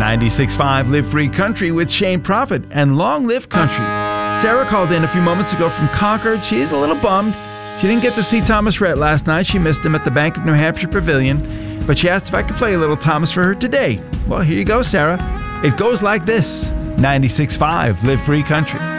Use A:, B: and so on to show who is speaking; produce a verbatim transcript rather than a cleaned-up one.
A: ninety-six point five Live Free Country with Shane Prophet and Long Live Country. Sarah called in a few moments ago from Concord. She's a little bummed. She didn't get to see Thomas Rhett last night. She missed him at the Bank of New Hampshire Pavilion. But she asked if I could play a little Thomas for her today. Well, here you go, Sarah. It goes like this. ninety-six point five Live Free Country.